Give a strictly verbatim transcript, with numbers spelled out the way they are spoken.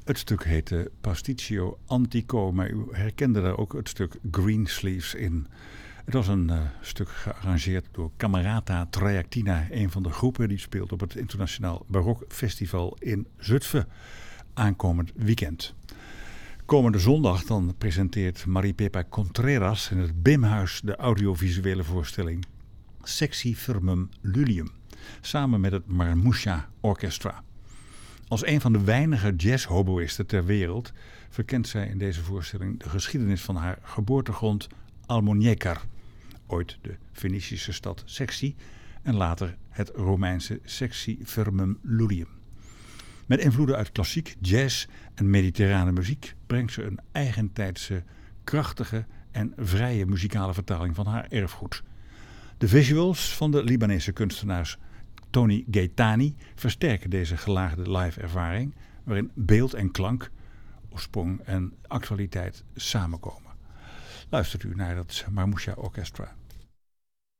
Het stuk heette Pasticcio Antico, maar u herkende daar ook het stuk Greensleeves in. Het was een uh, stuk gearrangeerd door Camerata Trajectina, een van de groepen die speelt op het Internationaal Barok Festival in Zutphen aankomend weekend. Komende zondag dan presenteert Marie-Pepa Contreras in het Bimhuis de audiovisuele voorstelling Sexy Firmum Lullium, samen met het Marmusha Orchestra. Als een van de weinige jazz-hoboïsten ter wereld verkent zij in deze voorstelling de geschiedenis van haar geboortegrond Almuñécar, ooit de Fenicische stad Sexy en later het Romeinse Sexy Firmum Lullium. Met invloeden uit klassiek, jazz en mediterrane muziek brengt ze een eigentijdse, krachtige en vrije muzikale vertaling van haar erfgoed. De visuals van de Libanese kunstenaars Tony Gaetani versterken deze gelaagde live-ervaring, waarin beeld en klank, oorsprong en actualiteit samenkomen. Luistert u naar het Marmusha Orchestra.